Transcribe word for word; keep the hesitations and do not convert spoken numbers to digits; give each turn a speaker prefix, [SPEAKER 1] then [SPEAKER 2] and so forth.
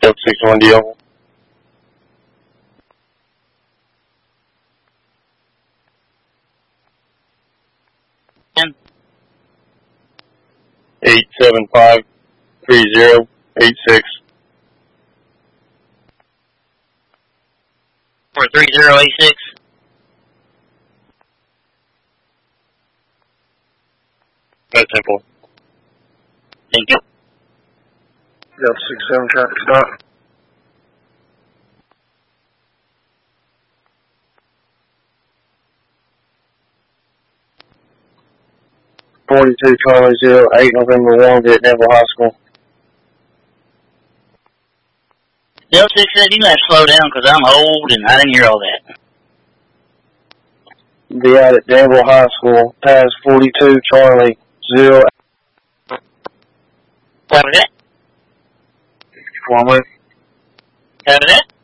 [SPEAKER 1] six one deal. Eight seven five three zero eight six.
[SPEAKER 2] For three zero eight six.
[SPEAKER 1] That's simple.
[SPEAKER 2] Thank you.
[SPEAKER 3] Delta six seven traffic stop. Forty-two Charlie zero eight November one at Danville High School.
[SPEAKER 2] Delta six said you gotta slow down because I'm old and I didn't hear all that.
[SPEAKER 3] Be out at Danville High School. Pass forty-two Charlie zero eight.
[SPEAKER 2] What was that?
[SPEAKER 3] One way.
[SPEAKER 2] What was that?